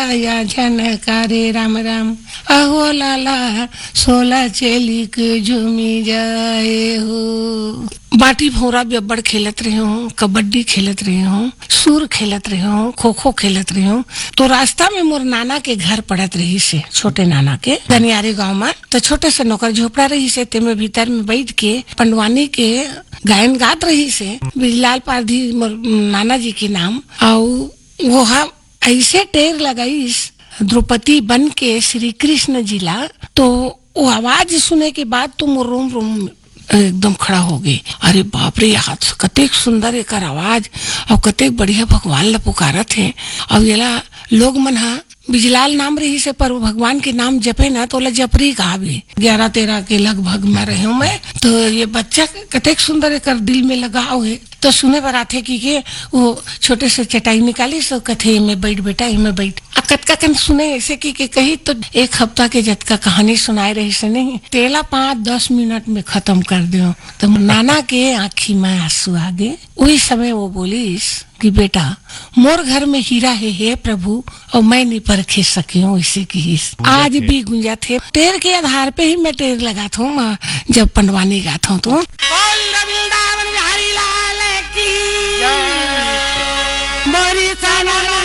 या झनकारे राम राम, अहो लाला सोला चेली के झूमी जाए हो। बाटी भौरा भी बड़ खेलत रहे हूँ, कबड्डी खेलत रहे हूँ, सूर खेलत रहे हूँ, खो खो खेलत रहे हूँ। तो रास्ता में मोर नाना के घर पड़त रही से, छोटे नाना के गनियारी गांव में। तो छोटे से नौकर झोपड़ा रही से, तेमे भीतर में बैठ के पंडवानी के गायन गात रही से, बिजलाल पारधी मोर नाना जी के नाम। और वो हम ऐसे टेर लगाईस द्रौपदी बन के श्री कृष्ण जिला। तो वो आवाज सुने के बाद तो मोर रोम रोम एकदम खड़ा हो गई। अरे बाप रे, हाथ कतेक सुंदर एक आवाज और कतेक बढ़िया भगवान ला पुकारत है। और येला लोग मन हा बिजलाल नाम रही से, पर भगवान के नाम जपे ना तो ला जपरी कहावे। 11-13 के लगभग में रही हूँ मैं। तो ये बच्चा कतेक सुंदर एक दिल में लगाव है। तो सुने बर आथे कि वो छोटे से चटाई निकाली सो कथे में बैठ बेटा, इमे बैठ। कतका कन सुने ऐसे कि कही तो 1 हफ्ता के जतका कहानी सुनाए रही से नहीं, तेला 5-10 मिनट में खत्म कर दो। तो नाना के आँखी में आंसू आ गए। वही समय वो बोलीस कि बेटा मोर घर में हीरा है, हे प्रभु, और मैं नहीं परखे सकी हूँ इसी की। आज भी गुंजा थे टेर के आधार पे ही मैं टेर लगाता हूँ जब पंडवानी गाता हूँ। तो